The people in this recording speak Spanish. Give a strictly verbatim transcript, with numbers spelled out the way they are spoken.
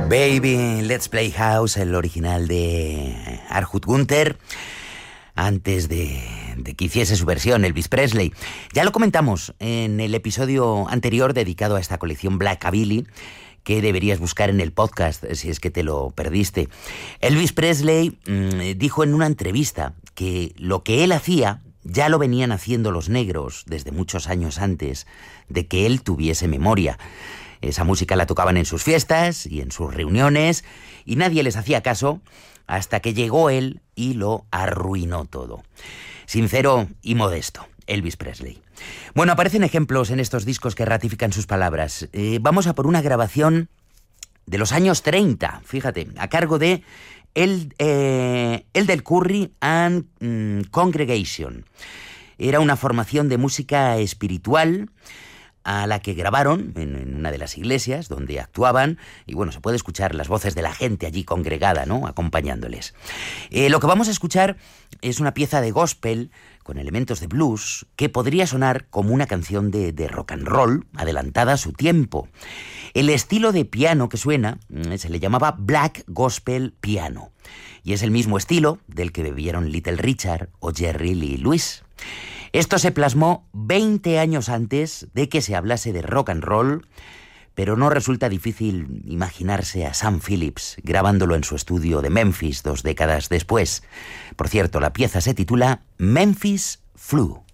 Baby, Let's Play House, el original de Arjut Gunther, antes de, de que hiciese su versión Elvis Presley. Ya lo comentamos en el episodio anterior dedicado a esta colección Blackabilly, que deberías buscar en el podcast si es que te lo perdiste. Elvis Presley mmm, dijo en una entrevista que lo que él hacía ya lo venían haciendo los negros desde muchos años antes de que él tuviese memoria. Esa música la tocaban en sus fiestas y en sus reuniones y nadie les hacía caso hasta que llegó él y lo arruinó todo. Sincero y modesto, Elvis Presley. Bueno, aparecen ejemplos en estos discos que ratifican sus palabras. Eh, vamos a por una grabación de los años treinta, fíjate, a cargo de El, eh, Eldel Curry and mm, Congregation. Era una formación de música espiritual a la que grabaron en, en una de las iglesias donde actuaban, y bueno, se puede escuchar las voces de la gente allí congregada, ¿no?, acompañándoles. Eh, lo que vamos a escuchar es una pieza de gospel con elementos de blues que podría sonar como una canción de, de rock and roll adelantada a su tiempo. El estilo de piano que suena eh, se le llamaba Black Gospel Piano, y es el mismo estilo del que bebieron Little Richard o Jerry Lee Lewis. Esto se plasmó veinte años antes de que se hablase de rock and roll, pero no resulta difícil imaginarse a Sam Phillips grabándolo en su estudio de Memphis dos décadas después. Por cierto, la pieza se titula Memphis Flu.